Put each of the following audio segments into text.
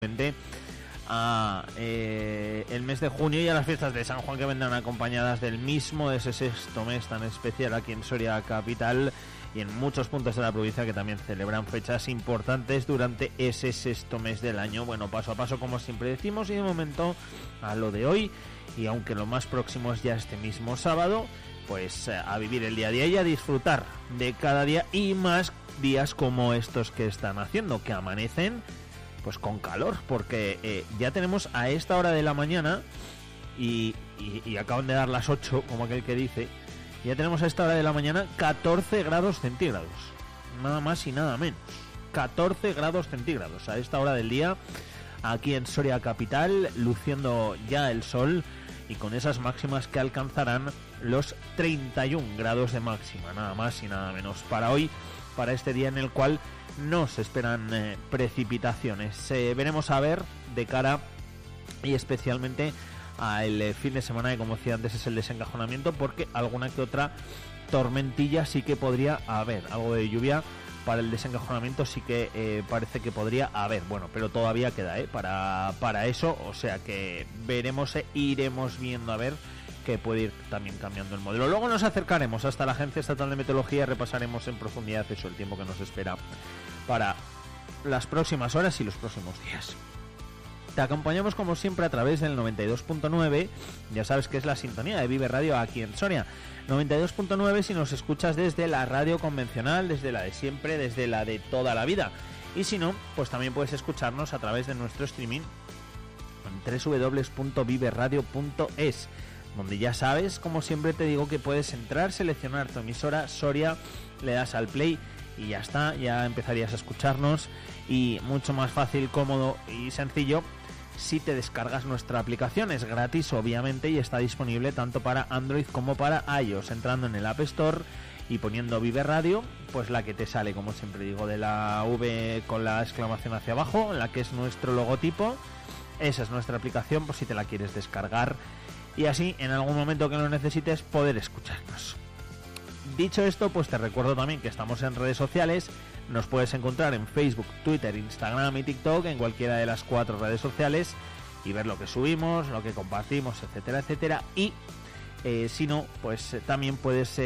repente a el mes de junio y a las fiestas de San Juan, que vendrán acompañadas del mismo, de ese sexto mes tan especial aquí en Soria capital y en muchos puntos de la provincia que también celebran fechas importantes durante ese sexto mes del año. Bueno, paso a paso, como siempre decimos, y de momento a lo de hoy, y aunque lo más próximo es ya este mismo sábado, pues a vivir el día a día y a disfrutar de cada día, y más días como estos que están haciendo, que amanecen pues con calor, porque ya tenemos a esta hora de la mañana y acaban de dar las 8, como aquel que dice, ya tenemos a esta hora de la mañana 14 grados centígrados, nada más y nada menos, 14 grados centígrados a esta hora del día aquí en Soria capital, luciendo ya el sol y con esas máximas que alcanzarán los 31 grados de máxima, nada más y nada menos para hoy, para este día en el cual no se esperan precipitaciones. Veremos a ver de cara y especialmente al fin de semana, que como decía antes es el desencajonamiento, porque alguna que otra tormentilla sí que podría haber, algo de lluvia para el desencajonamiento sí que parece que podría haber, bueno, pero todavía queda para eso, o sea que veremos, iremos viendo a ver que puede ir también cambiando el modelo. Luego nos acercaremos hasta la Agencia Estatal de Meteorología y repasaremos en profundidad eso, el tiempo que nos espera para las próximas horas y los próximos días. Te acompañamos como siempre a través del 92.9, ya sabes que es la sintonía de Vive Radio aquí en Soria. 92.9 si nos escuchas desde la radio convencional, desde la de siempre, desde la de toda la vida. Y si no, pues también puedes escucharnos a través de nuestro streaming en www.viveradio.es, donde ya sabes, como siempre te digo, que puedes entrar, seleccionar tu emisora Soria, le das al play y ya está, ya empezarías a escucharnos, y mucho más fácil, cómodo y sencillo si te descargas nuestra aplicación. Es gratis obviamente y está disponible tanto para Android como para iOS, entrando en el App Store y poniendo Vive Radio, pues la que te sale, como siempre digo, de la V con la exclamación hacia abajo, la que es nuestro logotipo. Esa es nuestra aplicación por si te la quieres descargar y así en algún momento que lo necesites poder escucharnos. Dicho esto, pues te recuerdo también que estamos en redes sociales. Nos puedes encontrar en Facebook, Twitter, Instagram y TikTok, en cualquiera de las 4 redes sociales, y ver lo que subimos, lo que compartimos, etcétera, etcétera. Y si no, pues también puedes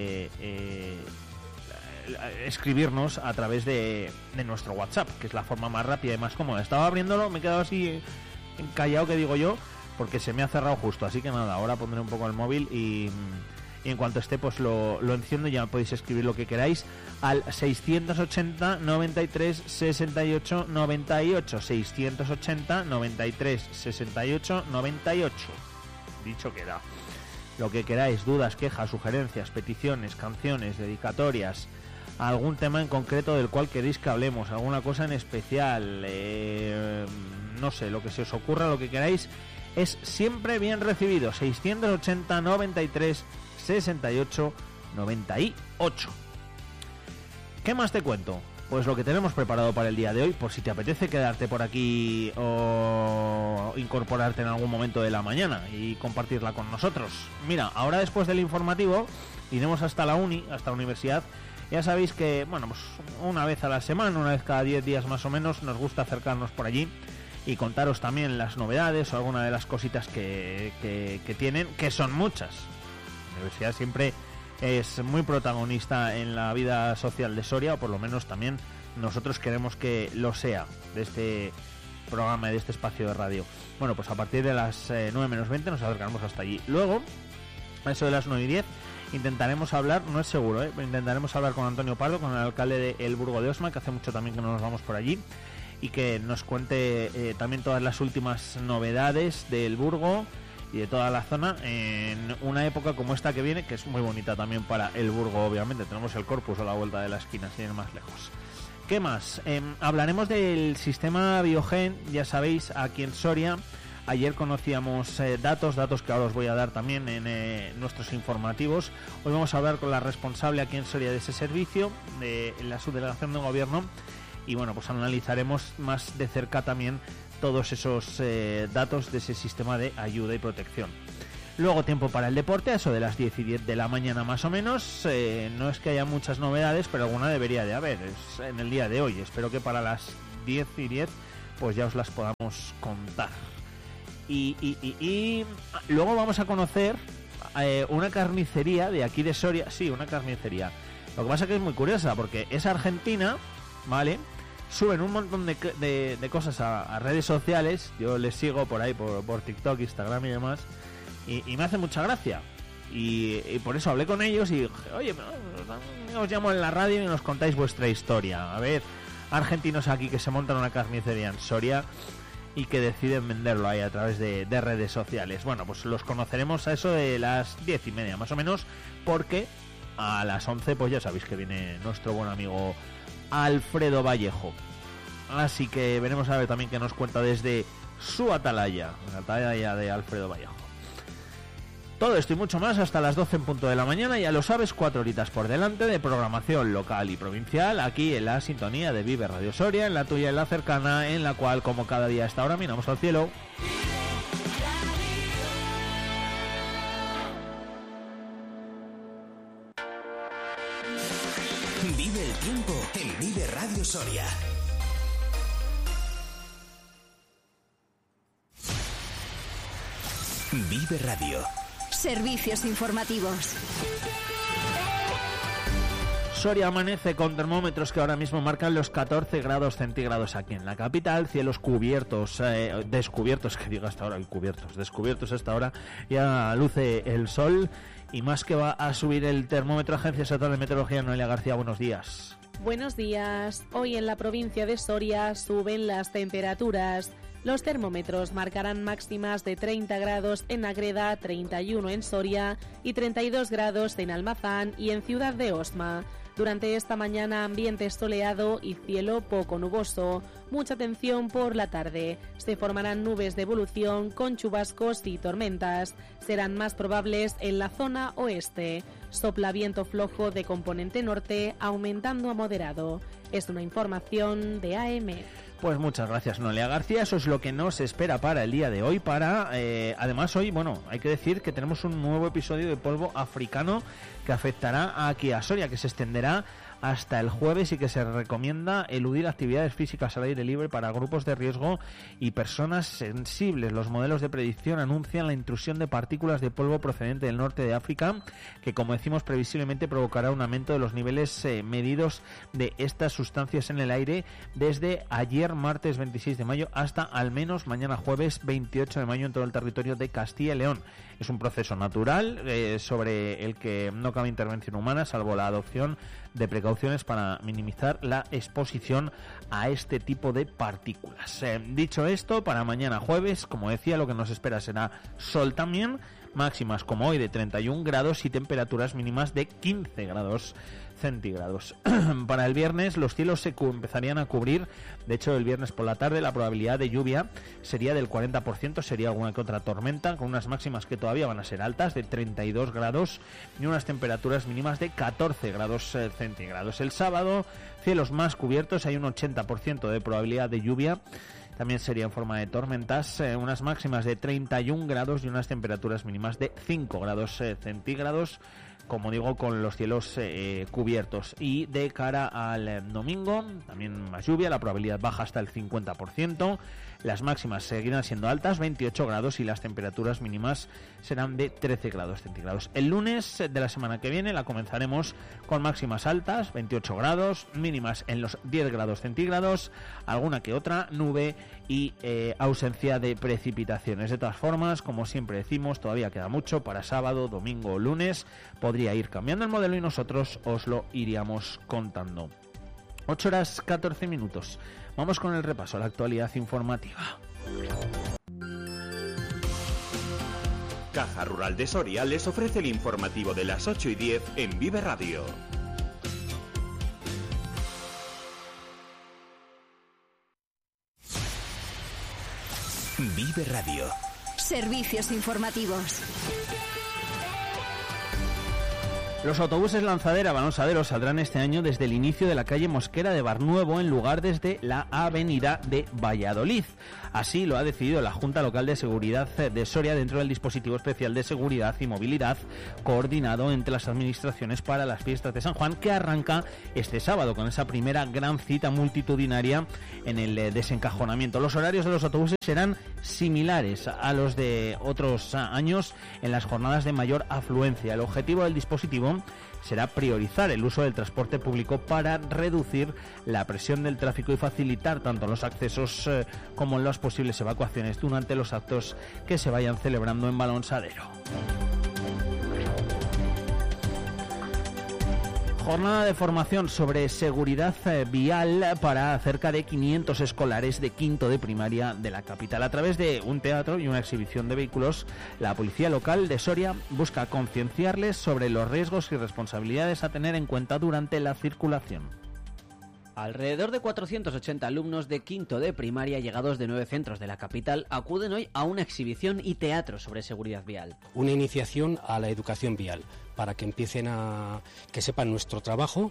escribirnos a través de nuestro WhatsApp, que es la forma más rápida y más cómoda. Estaba abriéndolo, me he quedado así encallado, que digo yo, porque se me ha cerrado justo, así que nada, ahora pondré un poco el móvil y en cuanto esté pues lo enciendo. Ya podéis escribir lo que queráis al 680 93 68 98, 680 93 68 98, dicho queda. Lo que queráis, dudas, quejas, sugerencias, peticiones, canciones, dedicatorias, algún tema en concreto del cual queréis que hablemos, alguna cosa en especial, no sé, lo que se os ocurra, lo que queráis, es siempre bien recibido. 680 93 68 98. ¿Qué más te cuento? Pues lo que tenemos preparado para el día de hoy, por si te apetece quedarte por aquí o incorporarte en algún momento de la mañana y compartirla con nosotros. Mira, ahora después del informativo iremos hasta la hasta la universidad. Ya sabéis que, bueno, pues una vez a la semana, una vez cada 10 días más o menos, nos gusta acercarnos por allí y contaros también las novedades o alguna de las cositas que tienen, que son muchas. La universidad siempre es muy protagonista en la vida social de Soria, o por lo menos también nosotros queremos que lo sea, de este programa, de este espacio de radio. Bueno, pues a partir de las 9 menos 20 nos acercaremos hasta allí. Luego, a eso de las 9 y 10, intentaremos hablar, no es seguro, pero intentaremos hablar con Antonio Pardo, con el alcalde de El Burgo de Osma, que hace mucho también que no nos vamos por allí, y que nos cuente también todas las últimas novedades del Burgo y de toda la zona en una época como esta que viene, que es muy bonita también para El Burgo, obviamente. Tenemos el Corpus a la vuelta de la esquina, sin ir más lejos. ¿Qué más? Hablaremos del sistema Biogen, ya sabéis, aquí en Soria. Ayer conocíamos datos que ahora os voy a dar también en nuestros informativos. Hoy vamos a hablar con la responsable aquí en Soria de ese servicio, de la subdelegación de gobierno, y bueno, pues analizaremos más de cerca también todos esos datos de ese sistema de ayuda y protección. Luego tiempo para el deporte, a eso de las 10 y 10 de la mañana más o menos. No es que haya muchas novedades, pero alguna debería de haber en el día de hoy. Espero que para las 10 y 10 pues ya os las podamos contar. Y luego vamos a conocer una carnicería de aquí de Soria. Sí, una carnicería. Lo que pasa es que es muy curiosa porque es argentina, ¿vale? Suben un montón de cosas a redes sociales. Yo les sigo por ahí, por TikTok, Instagram y demás. Y me hace mucha gracia. Y por eso hablé con ellos y dije, oye, os llamo en la radio y nos contáis vuestra historia. A ver, argentinos aquí que se montan una carnicería en Soria y que deciden venderlo ahí a través de redes sociales. Bueno, pues los conoceremos a eso de las 10:30 más o menos, porque a las 11 pues ya sabéis que viene nuestro buen amigo Alfredo Vallejo. Así que veremos a ver también qué nos cuenta desde su atalaya, la atalaya de Alfredo Vallejo. Todo esto y mucho más hasta las 12 en punto de la mañana, ya lo sabes, 4 horitas por delante de programación local y provincial, aquí en la sintonía de Vive Radio Soria, en la tuya, en la cercana, en la cual, como cada día a esta hora, miramos al cielo. Vive el tiempo en Vive Radio Soria. Vive Radio. Servicios informativos. Soria amanece con termómetros que ahora mismo marcan los 14 grados centígrados aquí en la capital, cielos cubiertos, descubiertos, que digo hasta ahora, descubiertos hasta ahora, ya luce el sol y más que va a subir el termómetro. Agencia Estatal de Meteorología, Noelia García, buenos días. Buenos días. Hoy en la provincia de Soria suben las temperaturas. Los termómetros marcarán máximas de 30 grados en Agreda, 31 en Soria y 32 grados en Almazán y en Ciudad de Osma. Durante esta mañana ambiente soleado y cielo poco nuboso. Mucha atención por la tarde. Se formarán nubes de evolución con chubascos y tormentas. Serán más probables en la zona oeste. Sopla viento flojo de componente norte, aumentando a moderado. Es una información de AM. Pues muchas gracias, Noelia García. Eso es lo que nos espera para el día de hoy. Además hoy, bueno, hay que decir que tenemos un nuevo episodio de polvo africano que afectará aquí a Soria, que se extenderá hasta el jueves y que se recomienda eludir actividades físicas al aire libre para grupos de riesgo y personas sensibles. Los modelos de predicción anuncian la intrusión de partículas de polvo procedente del norte de África, que, como decimos, previsiblemente provocará un aumento de los niveles medidos de estas sustancias en el aire desde ayer martes 26 de mayo hasta al menos mañana jueves 28 de mayo en todo el territorio de Castilla y León. Es un proceso natural sobre el que no cabe intervención humana, salvo la adopción de precauciones para minimizar la exposición a este tipo de partículas. Dicho esto, para mañana jueves, como decía, lo que nos espera será sol también, máximas como hoy de 31 grados y temperaturas mínimas de 15 grados centígrados. Para el viernes los cielos se empezarían a cubrir. De hecho, el viernes por la tarde la probabilidad de lluvia sería del 40%, sería alguna que otra tormenta, con unas máximas que todavía van a ser altas, de 32 grados y unas temperaturas mínimas de 14 grados centígrados. El sábado, cielos más cubiertos, hay un 80% de probabilidad de lluvia. También sería en forma de tormentas, unas máximas de 31 grados y unas temperaturas mínimas de 5 grados centígrados, como digo, con los cielos cubiertos. Y de cara al domingo, también más lluvia, la probabilidad baja hasta el 50%, las máximas seguirán siendo altas, 28 grados, y las temperaturas mínimas serán de 13 grados centígrados. El lunes de la semana que viene la comenzaremos con máximas altas, 28 grados, mínimas en los 10 grados centígrados, alguna que otra nube y ausencia de precipitaciones. De todas formas, como siempre decimos, todavía queda mucho para sábado, domingo o lunes. Podría ir cambiando el modelo y nosotros os lo iríamos contando. 8 horas 14 minutos. Vamos con el repaso a la actualidad informativa. Caja Rural de Soria les ofrece el informativo de las 8:10 en Vive Radio. Vive Radio. Servicios informativos. Los autobuses Lanzadera Balonsadero saldrán este año desde el inicio de la calle Mosquera de Barnuevo en lugar desde la avenida de Valladolid. Así lo ha decidido la Junta Local de Seguridad de Soria dentro del dispositivo especial de seguridad y movilidad coordinado entre las administraciones para las fiestas de San Juan, que arranca este sábado con esa primera gran cita multitudinaria en el desencajonamiento. Los horarios de los autobuses serán similares a los de otros años en las jornadas de mayor afluencia. El objetivo del dispositivo será priorizar el uso del transporte público para reducir la presión del tráfico y facilitar tanto los accesos como las posibles evacuaciones durante los actos que se vayan celebrando en Balonsadero. Jornada de formación sobre seguridad vial para cerca de 500 escolares de quinto de primaria de la capital. A través de un teatro y una exhibición de vehículos, la Policía Local de Soria busca concienciarles sobre los riesgos y responsabilidades a tener en cuenta durante la circulación. Alrededor de 480 alumnos de quinto de primaria llegados de 9 centros de la capital acuden hoy a una exhibición y teatro sobre seguridad vial. Una iniciación a la educación vial para que empiecen que sepan nuestro trabajo.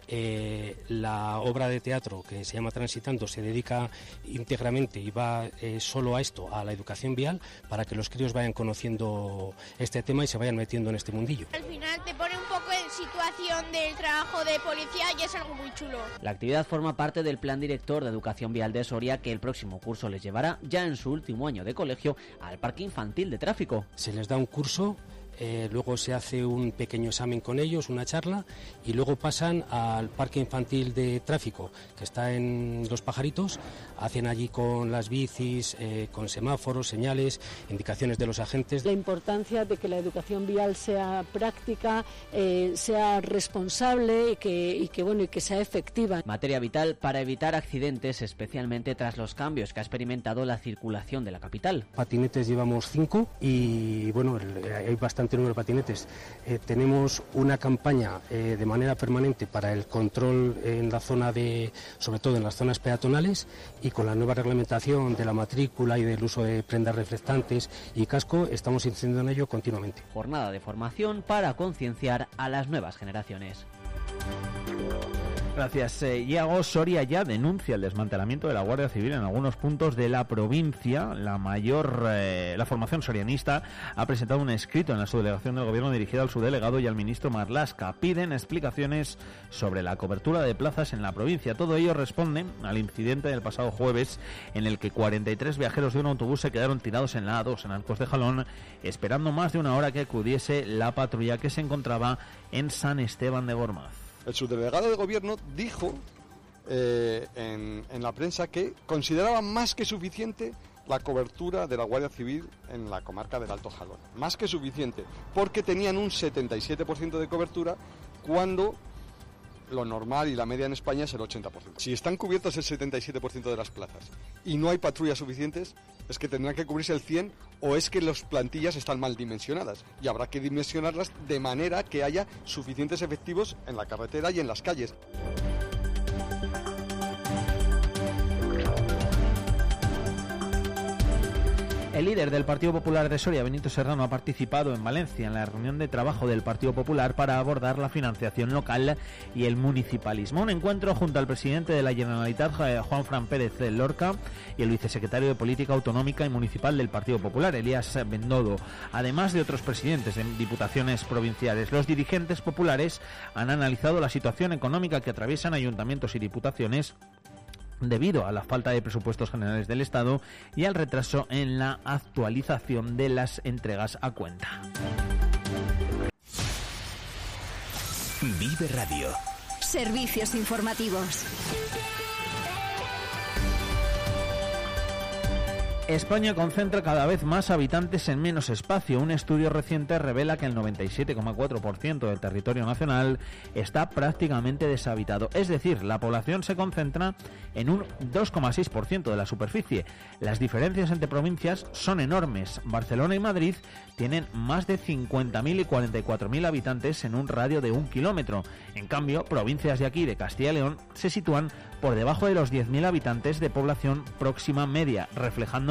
La obra de teatro que se llama Transitando se dedica íntegramente y va solo a esto, a la educación vial, para que los críos vayan conociendo este tema y se vayan metiendo en este mundillo. Al final te pone un poco en situación del trabajo de policía y es algo muy chulo. La actividad forma parte del Plan Director de Educación Vial de Soria, que el próximo curso les llevará, ya en su último año de colegio, al Parque Infantil de Tráfico. Se les da un curso. Luego se hace un pequeño examen con ellos, una charla, y luego pasan al Parque Infantil de Tráfico, que está en Los Pajaritos. Hacen allí con las bicis, con semáforos, señales, indicaciones de los agentes. La importancia de que la educación vial sea práctica, sea responsable y que sea efectiva. Materia vital para evitar accidentes, especialmente tras los cambios que ha experimentado la circulación de la capital. Patinetes llevamos 5 y hay bastante número de patinetes. Tenemos una campaña de manera permanente para el control en la zona sobre todo en las zonas peatonales, y con la nueva reglamentación de la matrícula y del uso de prendas reflectantes y casco estamos incidiendo en ello continuamente. Jornada de formación para concienciar a las nuevas generaciones. Gracias, Iago. Soria ya denuncia el desmantelamiento de la Guardia Civil en algunos puntos de la provincia. La formación sorianista ha presentado un escrito en la subdelegación del Gobierno dirigido al subdelegado y al ministro Marlaska. Piden explicaciones sobre la cobertura de plazas en la provincia. Todo ello responde al incidente del pasado jueves en el que 43 viajeros de un autobús se quedaron tirados en la A2 en Arcos de Jalón, esperando más de una hora que acudiese la patrulla que se encontraba en San Esteban de Gormaz. El subdelegado de Gobierno dijo en la prensa que consideraba más que suficiente la cobertura de la Guardia Civil en la comarca del Alto Jalón. Más que suficiente, porque tenían un 77% de cobertura cuando lo normal y la media en España es el 80%. Si están cubiertos el 77% de las plazas y no hay patrullas suficientes, es que tendrán que cubrirse el 100%, o es que las plantillas están mal dimensionadas y habrá que dimensionarlas de manera que haya suficientes efectivos en la carretera y en las calles. El líder del Partido Popular de Soria, Benito Serrano, ha participado en Valencia en la reunión de trabajo del Partido Popular para abordar la financiación local y el municipalismo. Un encuentro junto al presidente de la Generalitat, Juan Fran Pérez Lorca, y el vicesecretario de Política Autonómica y Municipal del Partido Popular, Elías Bendodo, además de otros presidentes de diputaciones provinciales. Los dirigentes populares han analizado la situación económica que atraviesan ayuntamientos y diputaciones debido a la falta de presupuestos generales del Estado y al retraso en la actualización de las entregas a cuenta. Vive Radio. Servicios informativos. España concentra cada vez más habitantes en menos espacio. Un estudio reciente revela que el 97,4% del territorio nacional está prácticamente deshabitado. Es decir, la población se concentra en un 2,6% de la superficie. Las diferencias entre provincias son enormes. Barcelona y Madrid tienen más de 50.000 y 44.000 habitantes en un radio de 1 kilómetro. En cambio, provincias de aquí, de Castilla y León, se sitúan por debajo de los 10.000 habitantes de población próxima media, reflejando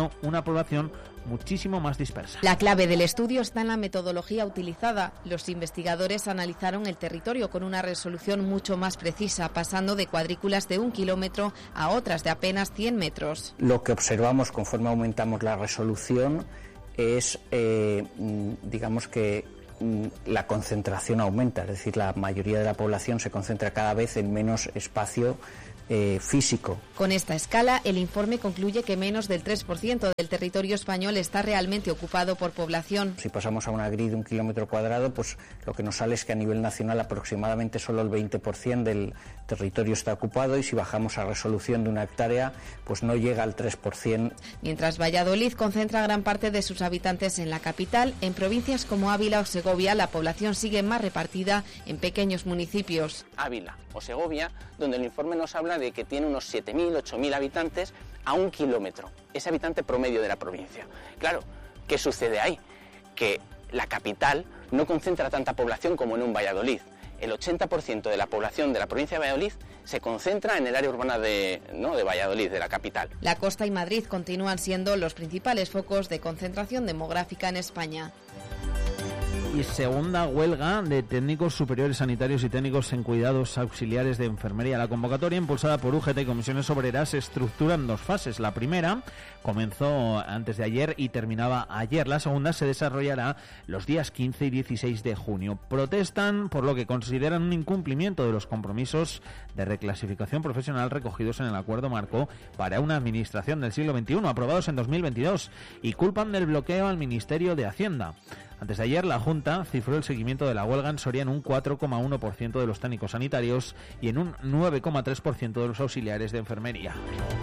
generando una población muchísimo más dispersa. La clave del estudio está en la metodología utilizada. Los investigadores analizaron el territorio con una resolución mucho más precisa, pasando de cuadrículas de 1 kilómetro a otras de apenas 100 metros. Lo que observamos conforme aumentamos la resolución es, digamos que la concentración aumenta, es decir, la mayoría de la población se concentra cada vez en menos espacio físico. Con esta escala, el informe concluye que menos del 3% del territorio español está realmente ocupado por población. Si pasamos a una grid de 1 kilómetro cuadrado, pues lo que nos sale es que a nivel nacional aproximadamente solo el 20% del territorio está ocupado, y si bajamos a resolución de 1 hectárea, pues no llega al 3%. Mientras Valladolid concentra gran parte de sus habitantes en la capital, en provincias como Ávila o Segovia la población sigue más repartida en pequeños municipios. Ávila o Segovia, donde el informe nos habla de que tiene unos 7.000, 8.000 habitantes a 1 kilómetro, ese habitante promedio de la provincia. Claro, ¿qué sucede ahí? Que la capital no concentra tanta población como en un Valladolid. El 80% de la población de la provincia de Valladolid se concentra en el área urbana de Valladolid, de la capital. La costa y Madrid continúan siendo los principales focos de concentración demográfica en España. Y segunda huelga de técnicos superiores sanitarios y técnicos en cuidados auxiliares de enfermería. La convocatoria, impulsada por UGT y Comisiones Obreras, se estructura en 2 fases. La primera comenzó antes de ayer y terminaba ayer. La segunda se desarrollará los días 15 y 16 de junio. Protestan por lo que consideran un incumplimiento de los compromisos de reclasificación profesional recogidos en el Acuerdo Marco para una Administración del siglo XXI, aprobados en 2022, y culpan del bloqueo al Ministerio de Hacienda. Antes de ayer, la Junta cifró el seguimiento de la huelga en Soria en un 4,1% de los técnicos sanitarios y en un 9,3% de los auxiliares de enfermería.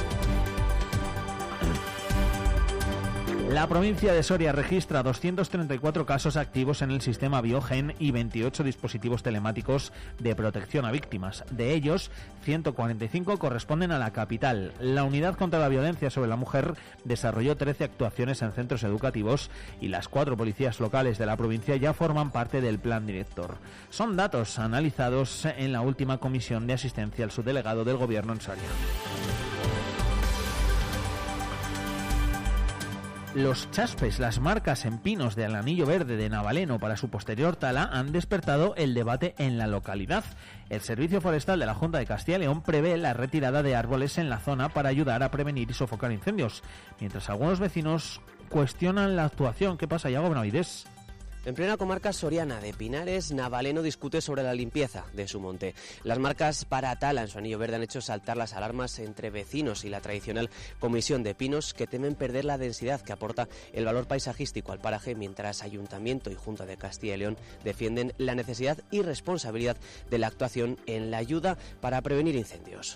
La provincia de Soria registra 234 casos activos en el sistema Biogen y 28 dispositivos telemáticos de protección a víctimas. De ellos, 145 corresponden a la capital. La Unidad contra la Violencia sobre la Mujer desarrolló 13 actuaciones en centros educativos y las 4 policías locales de la provincia ya forman parte del plan director. Son datos analizados en la última comisión de asistencia al subdelegado del Gobierno en Soria. Los chaspes, las marcas en pinos del anillo verde de Navaleno para su posterior tala, han despertado el debate en la localidad. El Servicio Forestal de la Junta de Castilla y León prevé la retirada de árboles en la zona para ayudar a prevenir y sofocar incendios, mientras algunos vecinos cuestionan la actuación. ¿Qué pasa, Iago Benavides? En plena comarca soriana de Pinares, Navaleno discute sobre la limpieza de su monte. Las marcas para tala en su anillo verde han hecho saltar las alarmas entre vecinos y la tradicional Comisión de Pinos, que temen perder la densidad que aporta el valor paisajístico al paraje, mientras Ayuntamiento y Junta de Castilla y León defienden la necesidad y responsabilidad de la actuación en la ayuda para prevenir incendios.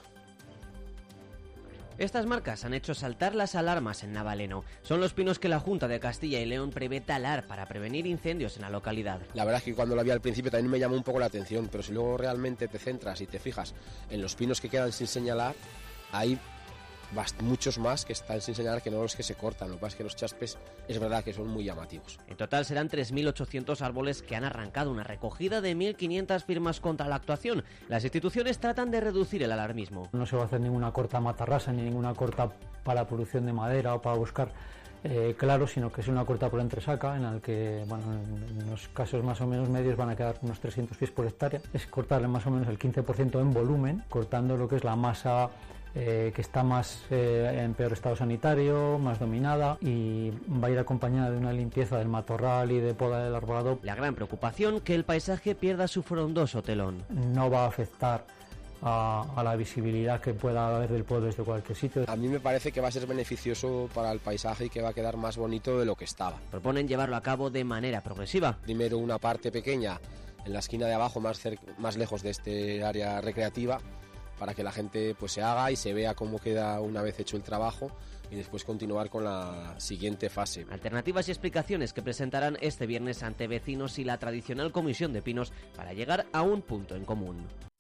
Estas marcas han hecho saltar las alarmas en Navaleno. Son los pinos que la Junta de Castilla y León prevé talar para prevenir incendios en la localidad. La verdad es que cuando lo vi al principio también me llamó un poco la atención, pero si luego realmente te centras y te fijas en los pinos que quedan sin señalar, hay muchos más que están sin señalar que no los que se cortan. Lo que pasa es que los chaspes es verdad que son muy llamativos. En total serán 3.800 árboles que han arrancado, una recogida de 1.500 firmas contra la actuación. Las instituciones tratan de reducir el alarmismo. No se va a hacer ninguna corta matarrasa ni ninguna corta para producción de madera o para buscar claro, sino que es una corta por entresaca en la que, bueno, en los casos más o menos medios van a quedar unos 300 pies por hectárea. Es cortarle más o menos el 15% en volumen, cortando lo que es la masa que está más en peor estado sanitario, más dominada, y va a ir acompañada de una limpieza del matorral y de poda del arbolado. La gran preocupación, que el paisaje pierda su frondoso telón. No va a afectar a la visibilidad que pueda haber del pueblo desde cualquier sitio. A mí me parece que va a ser beneficioso para el paisaje y que va a quedar más bonito de lo que estaba. Proponen llevarlo a cabo de manera progresiva. Primero una parte pequeña en la esquina de abajo, más lejos de este área recreativa, para que la gente pues se haga y se vea cómo queda una vez hecho el trabajo, y después continuar con la siguiente fase. Alternativas y explicaciones que presentarán este viernes ante vecinos y la tradicional Comisión de Pinos para llegar a un punto en común.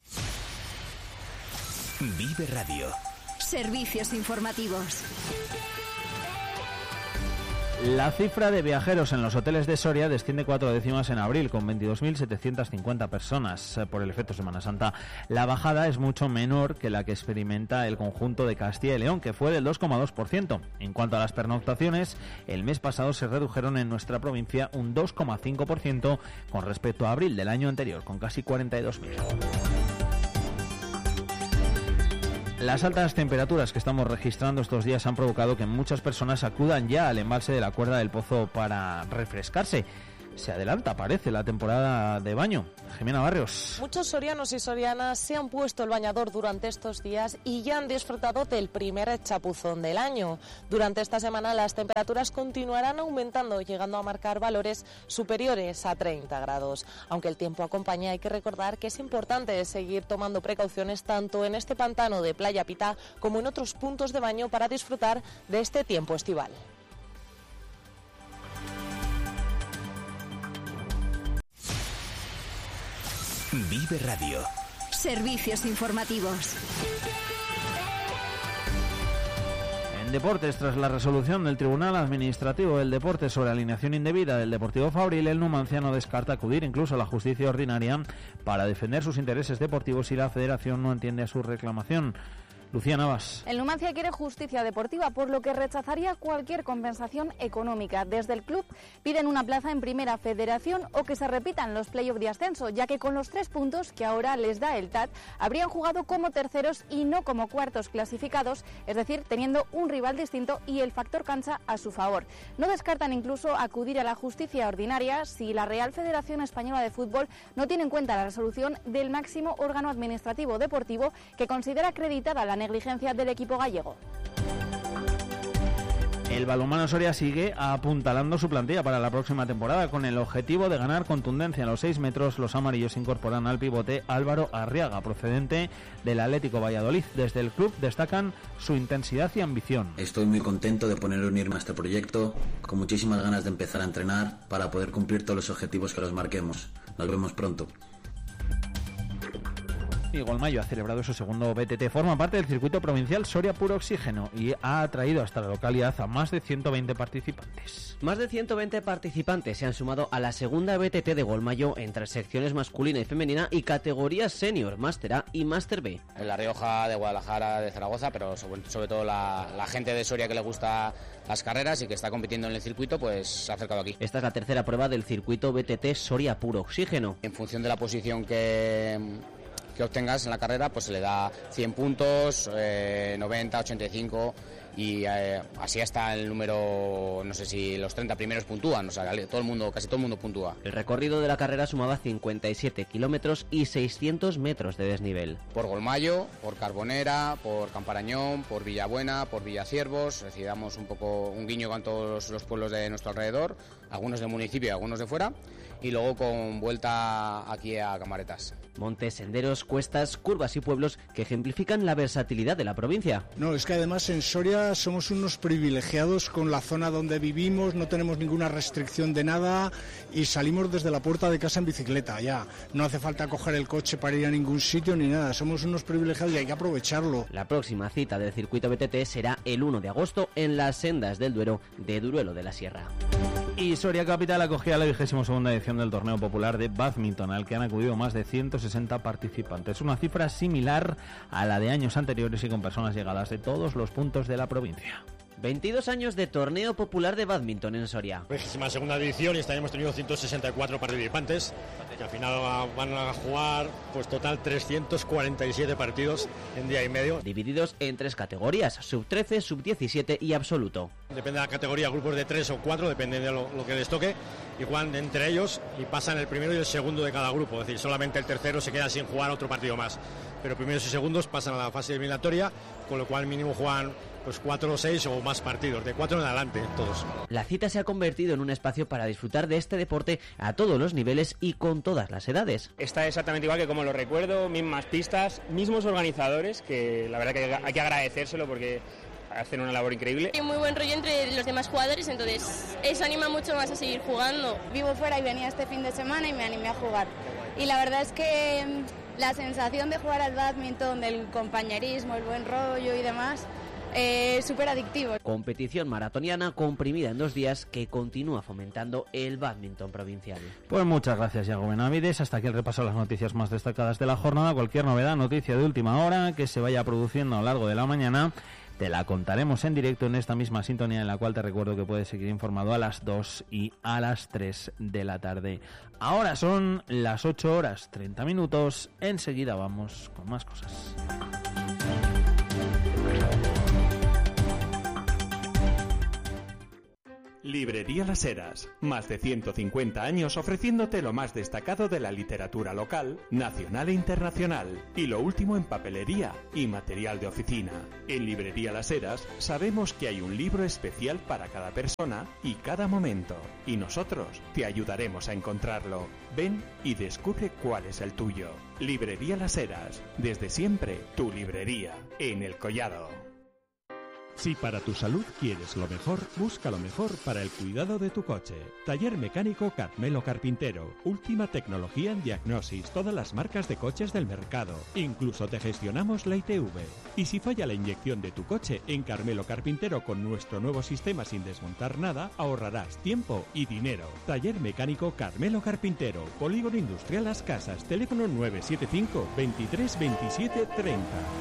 Vive Radio. Servicios informativos. La cifra de viajeros en los hoteles de Soria desciende 4 décimas en abril, con 22.750 personas por el efecto Semana Santa. La bajada es mucho menor que la que experimenta el conjunto de Castilla y León, que fue del 2,2%. En cuanto a las pernoctaciones, el mes pasado se redujeron en nuestra provincia un 2,5% con respecto a abril del año anterior, con casi 42.000. Las altas temperaturas que estamos registrando estos días han provocado que muchas personas acudan ya al embalse de la Cuerda del Pozo para refrescarse. Se adelanta, parece, la temporada de baño. Jimena Barrios. Muchos sorianos y sorianas se han puesto el bañador durante estos días y ya han disfrutado del primer chapuzón del año. Durante esta semana las temperaturas continuarán aumentando, llegando a marcar valores superiores a 30 grados. Aunque el tiempo acompaña, hay que recordar que es importante seguir tomando precauciones tanto en este pantano de Playa Pitá como en otros puntos de baño para disfrutar de este tiempo estival. Vive Radio. Servicios informativos. En deportes, tras la resolución del Tribunal Administrativo del Deporte sobre alineación indebida del Deportivo Fabril, el Numancia no descarta acudir incluso a la justicia ordinaria para defender sus intereses deportivos si la Federación no atiende a su reclamación. Lucía Navas. El Numancia quiere justicia deportiva, por lo que rechazaría cualquier compensación económica. Desde el club piden una plaza en Primera Federación o que se repitan los play-off de ascenso, ya que con los 3 puntos que ahora les da el TAT, habrían jugado como terceros y no como cuartos clasificados, es decir, teniendo un rival distinto y el factor cancha a su favor. No descartan incluso acudir a la justicia ordinaria si la Real Federación Española de Fútbol no tiene en cuenta la resolución del máximo órgano administrativo deportivo que considera acreditada la negligencia del equipo gallego. El balonmano Soria sigue apuntalando su plantilla para la próxima temporada con el objetivo de ganar contundencia en los 6 metros. Los amarillos incorporan al pivote Álvaro Arriaga, procedente del Atlético Valladolid. Desde el club destacan su intensidad y ambición. Estoy muy contento de poder unirme a este proyecto, con muchísimas ganas de empezar a entrenar para poder cumplir todos los objetivos que nos marquemos. Nos vemos pronto. Y Golmayo ha celebrado su segundo BTT. Forma parte del circuito provincial Soria Puro Oxígeno y ha atraído hasta la localidad a más de 120 participantes. Más de 120 participantes se han sumado a la segunda BTT de Golmayo entre secciones masculina y femenina y categorías senior, Máster A y Máster B. En La Rioja, de Guadalajara, de Zaragoza, pero sobre todo la gente de Soria que le gusta las carreras y que está compitiendo en el circuito, pues se ha acercado aquí. Esta es la tercera prueba del circuito BTT Soria Puro Oxígeno. En función de la posición que obtengas en la carrera, pues se le da 100 puntos, 90, 85 y así hasta el número, no sé si los 30 primeros puntúan, o sea, casi todo el mundo puntúa. El recorrido de la carrera sumaba 57 kilómetros y 600 metros de desnivel. Por Golmayo, por Carbonera, por Camparañón, por Villabuena, por Villaciervos, es decir, damos un poco un guiño con todos los pueblos de nuestro alrededor, algunos del municipio y algunos de fuera, y luego con vuelta aquí a Camaretas. Montes, senderos, cuestas, curvas y pueblos que ejemplifican la versatilidad de la provincia. No, es que además en Soria somos unos privilegiados con la zona donde vivimos, no tenemos ninguna restricción de nada y salimos desde la puerta de casa en bicicleta, ya. No hace falta coger el coche para ir a ningún sitio ni nada, somos unos privilegiados y hay que aprovecharlo. La próxima cita del circuito BTT será el 1 de agosto en las sendas del Duero de Duruelo de la Sierra. Y Soria Capital acogía la 22ª edición del torneo popular de bádminton, al que han acudido más de 160 participantes. Una cifra similar a la de años anteriores y con personas llegadas de todos los puntos de la provincia. 22 años de torneo popular de bádminton en Soria. 22ª edición y este año hemos tenido 164 participantes, que al final van a jugar pues total 347 partidos en día y medio. Divididos en 3 categorías, sub-13, sub-17 y absoluto. Depende de la categoría, grupos de 3 o 4, depende de lo que les toque, y juegan entre ellos y pasan el primero y el segundo de cada grupo, es decir, solamente el tercero se queda sin jugar otro partido más, pero primeros y segundos pasan a la fase eliminatoria, con lo cual mínimo juegan pues 4 o 6 o más partidos, de 4 en adelante todos. La cita se ha convertido en un espacio para disfrutar de este deporte a todos los niveles y con todas las edades. Está exactamente igual que como lo recuerdo, mismas pistas, mismos organizadores, que la verdad que hay que agradecérselo porque hacen una labor increíble. Hay muy buen rollo entre los demás jugadores, entonces eso anima mucho más a seguir jugando. Vivo fuera y venía este fin de semana y me animé a jugar. Y la verdad es que la sensación de jugar al bádminton, del compañerismo, el buen rollo y demás, súper adictivo. Competición maratoniana comprimida en 2 días que continúa fomentando el bádminton provincial. Pues muchas gracias, Iago Benavides. Hasta aquí el repaso de las noticias más destacadas de la jornada. Cualquier novedad, noticia de última hora que se vaya produciendo a lo largo de la mañana, te la contaremos en directo en esta misma sintonía, en la cual te recuerdo que puedes seguir informado a las 2 y a las 3 de la tarde. Ahora son las 8:30. Enseguida vamos con más cosas. Librería Las Heras, más de 150 años ofreciéndote lo más destacado de la literatura local, nacional e internacional, y lo último en papelería y material de oficina. En Librería Las Heras sabemos que hay un libro especial para cada persona y cada momento, y nosotros te ayudaremos a encontrarlo. Ven y descubre cuál es el tuyo. Librería Las Heras, desde siempre tu librería, en El Collado. Si para tu salud quieres lo mejor, busca lo mejor para el cuidado de tu coche. Taller Mecánico Carmelo Carpintero. Última tecnología en diagnosis, todas las marcas de coches del mercado. Incluso te gestionamos la ITV. Y si falla la inyección de tu coche, en Carmelo Carpintero con nuestro nuevo sistema sin desmontar nada, ahorrarás tiempo y dinero. Taller Mecánico Carmelo Carpintero. Polígono Industrial Las Casas. Teléfono 975 23 27 30.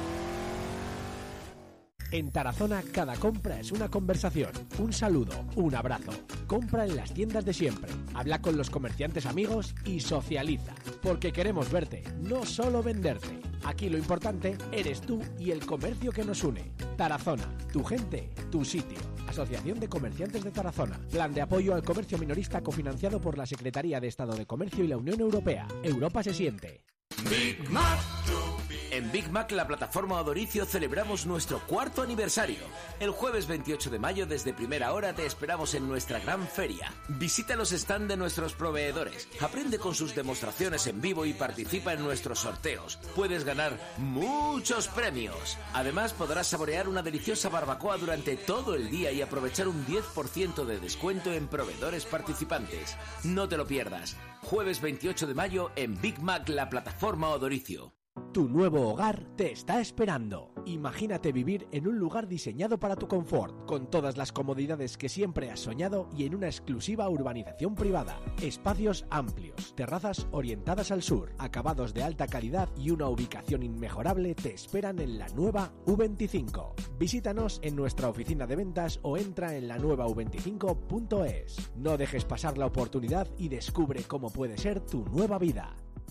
En Tarazona, cada compra es una conversación, un saludo, un abrazo. Compra en las tiendas de siempre, habla con los comerciantes amigos y socializa. Porque queremos verte, no solo venderte. Aquí lo importante eres tú y el comercio que nos une. Tarazona, tu gente, tu sitio. Asociación de Comerciantes de Tarazona. Plan de apoyo al comercio minorista cofinanciado por la Secretaría de Estado de Comercio y la Unión Europea. Europa se siente. Big Mac. En Big Mac, la plataforma Odoricio, celebramos nuestro 4º aniversario. El jueves 28 de mayo, desde primera hora, te esperamos en nuestra gran feria. Visita los stands de nuestros proveedores, aprende con sus demostraciones en vivo y participa en nuestros sorteos. Puedes ganar muchos premios. Además, podrás saborear una deliciosa barbacoa durante todo el día y aprovechar un 10% de descuento en proveedores participantes. No te lo pierdas. Jueves 28 de mayo en Big Mac, la plataforma Odoricio. Tu nuevo hogar te está esperando. Imagínate vivir en un lugar diseñado para tu confort, con todas las comodidades que siempre has soñado y en una exclusiva urbanización privada. Espacios amplios, terrazas orientadas al sur, acabados de alta calidad y una ubicación inmejorable te esperan en la nueva U25. Visítanos en nuestra oficina de ventas o entra en lanueva25.es. No dejes pasar la oportunidad y descubre cómo puede ser tu nueva vida.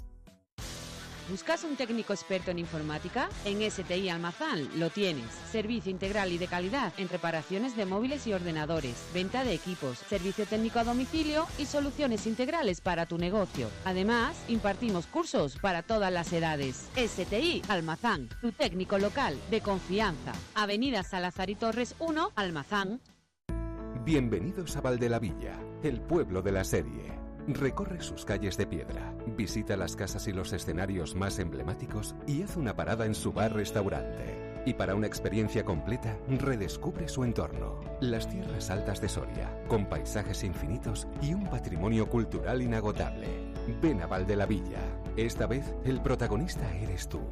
¿Buscas un técnico experto en informática? En STI Almazán lo tienes. Servicio integral y de calidad en reparaciones de móviles y ordenadores, venta de equipos, servicio técnico a domicilio y soluciones integrales para tu negocio. Además, impartimos cursos para todas las edades. STI Almazán, tu técnico local de confianza. Avenida Salazar y Torres 1, Almazán. Bienvenidos a Valdelavilla, el pueblo de la serie. Recorre sus calles de piedra, visita las casas y los escenarios más emblemáticos y haz una parada en su bar-restaurante. Y para una experiencia completa, redescubre su entorno. Las tierras altas de Soria, con paisajes infinitos y un patrimonio cultural inagotable. Ven a Valdelavilla. Esta vez, el protagonista eres tú.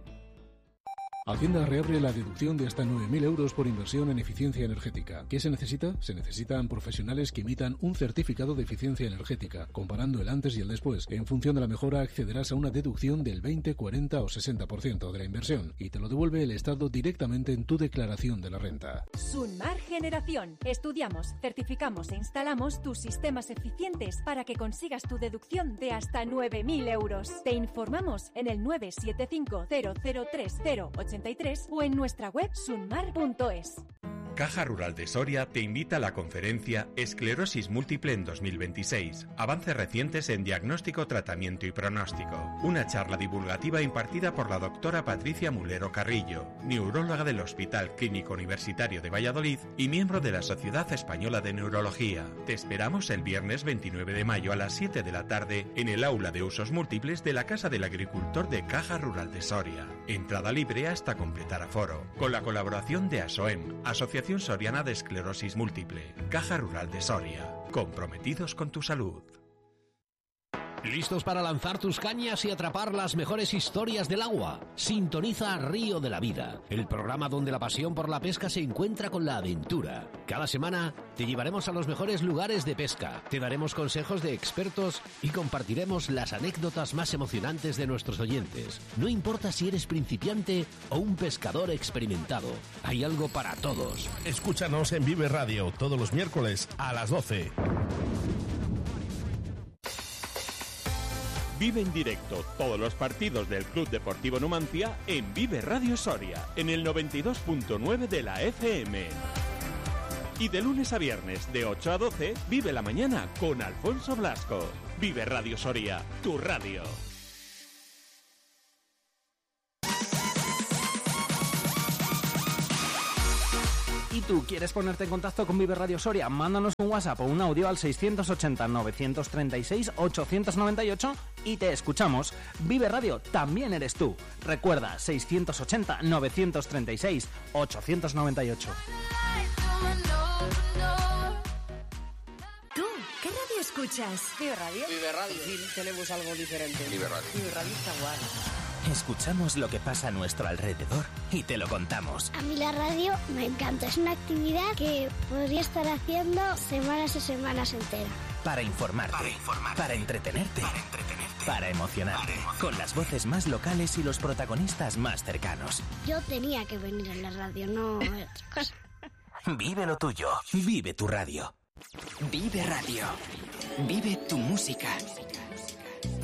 Hacienda reabre la deducción de hasta 9.000 euros por inversión en eficiencia energética. ¿Qué se necesita? Se necesitan profesionales que emitan un certificado de eficiencia energética. Comparando el antes y el después, en función de la mejora accederás a una deducción del 20, 40 o 60% de la inversión y te lo devuelve el Estado directamente en tu declaración de la renta. Sunmar Generación. Estudiamos, certificamos e instalamos tus sistemas eficientes para que consigas tu deducción de hasta 9.000 euros. Te informamos en el 975 003 083 o en nuestra web sunmar.es. Caja Rural de Soria te invita a la conferencia Esclerosis Múltiple en 2026. Avances recientes en diagnóstico, tratamiento y pronóstico. Una charla divulgativa impartida por la doctora Patricia Mulero Carrillo, neuróloga del Hospital Clínico Universitario de Valladolid y miembro de la Sociedad Española de Neurología. Te esperamos el viernes 29 de mayo a las 7 de la tarde en el aula de usos múltiples de la Casa del Agricultor de Caja Rural de Soria. Entrada libre hasta completar aforo. Con la colaboración de ASOEM, Asociación Soriana de Esclerosis Múltiple. Caja Rural de Soria. Comprometidos con tu salud. ¿Listos para lanzar tus cañas y atrapar las mejores historias del agua? Sintoniza Río de la Vida, el programa donde la pasión por la pesca se encuentra con la aventura. Cada semana te llevaremos a los mejores lugares de pesca, te daremos consejos de expertos y compartiremos las anécdotas más emocionantes de nuestros oyentes. No importa si eres principiante o un pescador experimentado, hay algo para todos. Escúchanos en Vive Radio todos los miércoles a las 12. Vive en directo todos los partidos del Club Deportivo Numancia en Vive Radio Soria, en el 92.9 de la FM. Y de lunes a viernes, de 8 a 12, vive la mañana con Alfonso Blasco. Vive Radio Soria, tu radio. ¿Y tú quieres ponerte en contacto con Vive Radio Soria? Mándanos un WhatsApp o un audio al 680-936-898 y te escuchamos. Vive Radio también eres tú. Recuerda, 680-936-898. ¿Tú qué radio escuchas? Vive Radio. Vive Radio. Sí, tenemos algo diferente. Vive Radio. Vive Radio está guay. Escuchamos lo que pasa a nuestro alrededor y te lo contamos. A mí la radio me encanta. Es una actividad que podría estar haciendo semanas y semanas enteras. Para informarte, para entretenerte, para emocionarte. Con las voces más locales y los protagonistas más cercanos. Yo tenía que venir a la radio, no otra cosa. Vive lo tuyo. Vive tu radio. Vive Radio. Vive tu música.